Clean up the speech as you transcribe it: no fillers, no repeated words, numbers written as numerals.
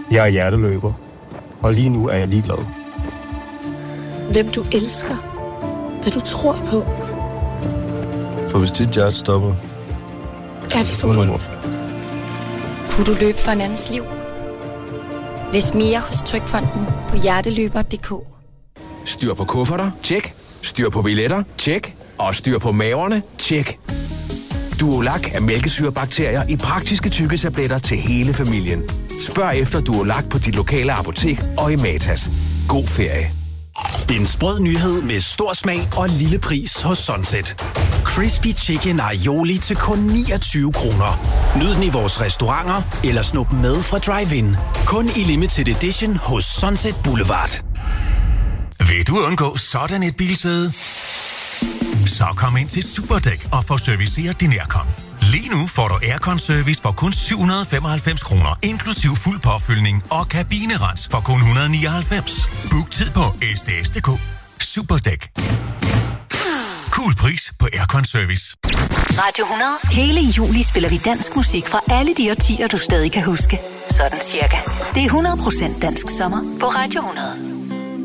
Jeg er hjerteløber, og lige nu er jeg ligeglad. Hvem du elsker. Hvad du tror på. For hvis dit hjerte stopper, er vi forbundet. Kunne du løbe for en andens liv? Læs mere hos Trygfonden på hjerteløber.dk. Styr på kufferter? Tjek. Styr på billetter? Tjek. Og styr på maverne? Tjek. Duolac er mælkesyrebakterier i praktiske tykketabletter til hele familien. Spørg efter Duolac på dit lokale apotek og i Matas. God ferie. En sprød nyhed med stor smag og lille pris hos Sunset. Crispy Chicken Aioli til kun 29 kroner. Nyd den i vores restauranter eller snup med fra drive-in. Kun i limited edition hos Sunset Boulevard. Vil du undgå sådan et bilsæde? Så kom ind til Superdæk og få serviceret din aircon. Lige nu får du aircon-service for kun 795 kroner, inklusiv fuld påfyldning og kabinerens for kun 199. Book tid på sds.dk. Superdæk. Cool pris på aircon-service. Radio 100. Hele juli spiller vi dansk musik fra alle de årtier, du stadig kan huske. Sådan cirka. Det er 100% dansk sommer på Radio 100.